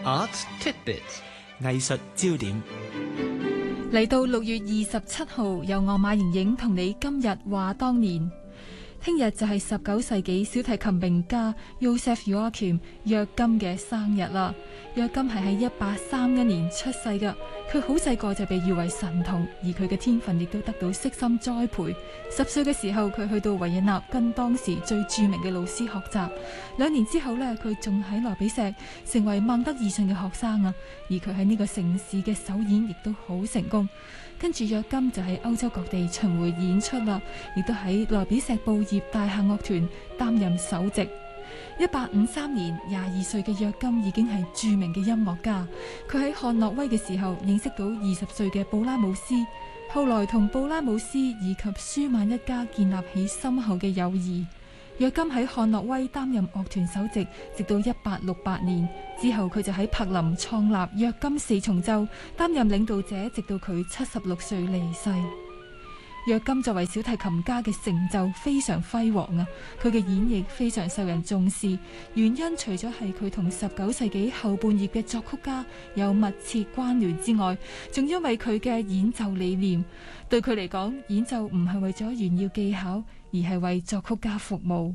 Arts Tidbits 藝術焦點。 嚟到6月27號，由我馬瑩瑩同你今日話當年。聽日就係19世紀小提琴名家 Joseph Joachim 約金嘅生日啦。約金係喺1831年出世㗎，佢好細個就被譽為神童，而佢嘅天分亦都得到悉心栽培。10歲嘅時候，佢去到維也納跟當時最著名嘅老師學習。2年之後呢，佢仲喺萊比錫成為孟德爾遜嘅學生啊。而佢喺呢個城市嘅首演亦都好成功。跟住約金就喺歐洲各地巡迴演出啦，亦都喺萊比錫報業大廈樂團擔任首席。1853年22歲嘅約金已經係著名嘅音樂家，佢喺漢諾威嘅時候認識到20歲嘅布拉姆斯，後來同布拉姆斯以及舒曼一家建立起深厚嘅友誼。約金喺漢諾威擔任樂團首席，直到1868年之後，佢就喺柏林創立約金四重奏，擔任領導者，直到佢76歲離世。約金作為小提琴家嘅成就非常輝煌啊！佢嘅演繹非常受人重視，原因除咗係佢同19世紀後半葉嘅作曲家有密切關聯之外，仲因為佢嘅演奏理念。對佢嚟講，演奏唔係為咗炫耀技巧，而係為作曲家服務。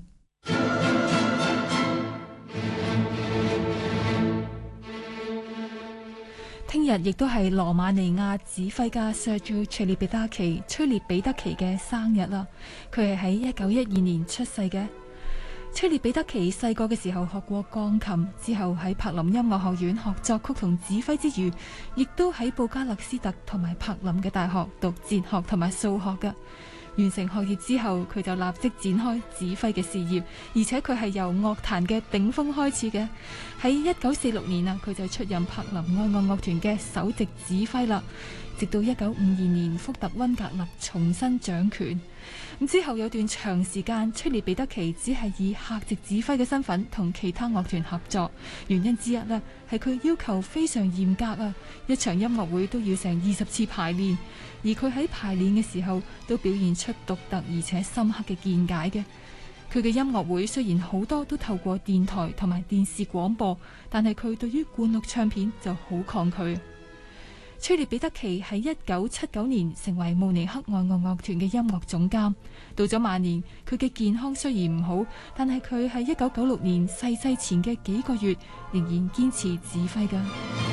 聽日亦都係羅馬尼亞指揮家 Sergiu Celibidache 崔列比德奇嘅生日啦。佢係喺1912年出世嘅。崔列比德奇細個嘅時候學過鋼琴，之後喺柏林音樂學院學作曲同指揮之餘，亦都喺布加勒斯特同埋柏林嘅大學讀哲學同埋數學嘅。完成學業之後，佢就立即展開指揮嘅事業，而且佢係由樂壇嘅頂峰開始嘅。喺1946年啊，佢就出任柏林愛樂樂團嘅首席指揮啦。直到1952年，福特溫格勒重新掌權。咁之後有段長時間，崔列比德奇只係以客席指揮嘅身份同其他樂團合作。原因之一呢，係佢要求非常嚴格啊，一場音樂會都要成20次排練，而佢喺排練嘅時候都表現出獨特而且深刻嘅見解嘅。佢嘅音樂會雖然好多都透過電台同埋電視廣播，但係佢對於灌錄唱片就好抗拒。崔列比德奇喺1979年成為慕尼黑愛樂樂團嘅音樂總監。到咗晚年，佢嘅健康雖然唔好，但係佢喺1996年逝世前嘅幾個月仍然堅持指揮㗎。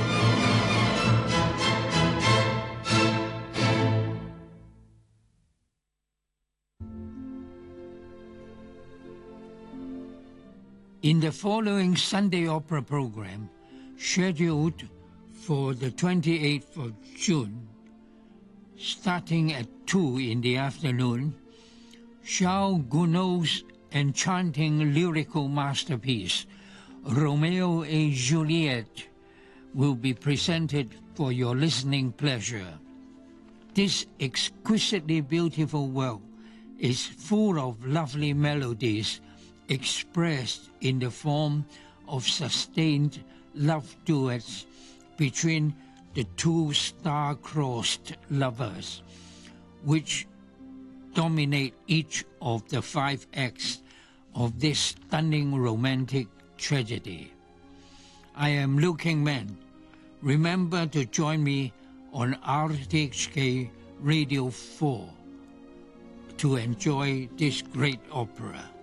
In the following Sunday opera program, scheduled for the 28th of June, starting at 2 in the afternoon, Charles Gounod's enchanting lyrical masterpiece, Romeo et Juliet, will be presented for your listening pleasure. This exquisitely beautiful work is full of lovely melodies expressed in the form of sustained love duets between the two star-crossed lovers, which dominate each of the 5 acts of this stunning romantic tragedy. I am Liu Kingman. Remember to join me on RTHK Radio 4 to enjoy this great opera.